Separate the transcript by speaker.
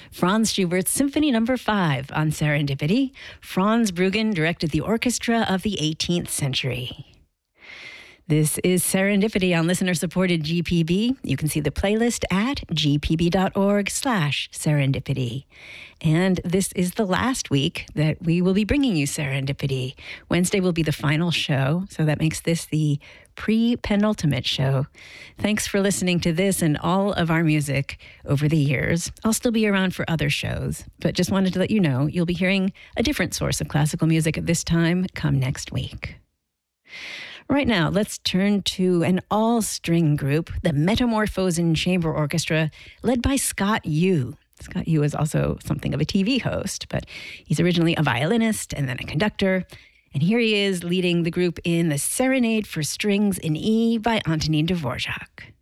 Speaker 1: Franz Schubert's Symphony No. 5 on Serendipity. Franz Bruggen directed the orchestra of the 18th century. This is Serendipity on listener-supported GPB. You can see the playlist at gpb.org/serendipity. And this is the last week that we will be bringing you Serendipity. Wednesday will be the final show, so that makes this the pre-penultimate show. Thanks for listening to this and all of our music over the years. I'll still be around for other shows, but just wanted to let you know you'll be hearing a different source of classical music at this time come next week. Right now, let's turn to an all-string group, the Metamorphosen Chamber Orchestra, led by Scott Yu. Scott Yu is also something of a TV host, but he's originally a violinist and then a conductor. And here he is leading the group in the Serenade for Strings in E by Antonin Dvorak.